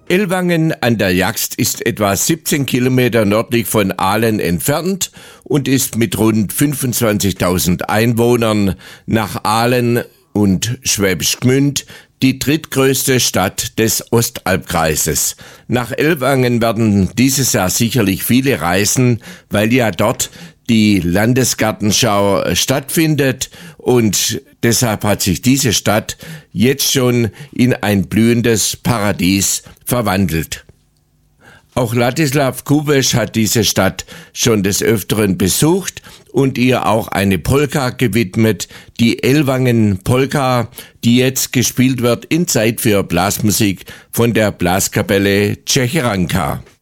Ellwangen an der Jagst ist etwa 17 Kilometer nördlich von Aalen entfernt und ist mit rund 25.000 Einwohnern nach Aalen und Schwäbisch Gmünd die drittgrößte Stadt des Ostalbkreises. Nach Ellwangen werden dieses Jahr sicherlich viele reisen, weil ja dort die Landesgartenschau stattfindet und deshalb hat sich diese Stadt jetzt schon in ein blühendes Paradies verwandelt. Auch Ladislav Kubesch hat diese Stadt schon des Öfteren besucht und ihr auch eine Polka gewidmet, die Ellwangen Polka, die jetzt gespielt wird in Zeit für Blasmusik von der Blaskapelle Tschecheranka.